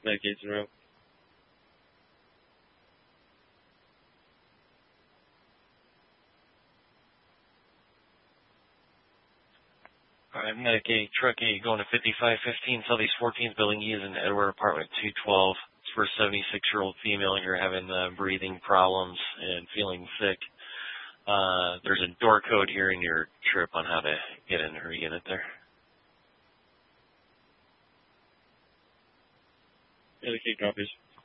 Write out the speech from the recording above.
Medicaid's en route. Alright, Medicaid truck A going to 5515 Southeast 14th Building E is in Edward Apartment 212. It's for a 76-year-old female here having breathing problems and feeling sick. There's a door code here in your trip on how to get in her unit there. Medicaid copies.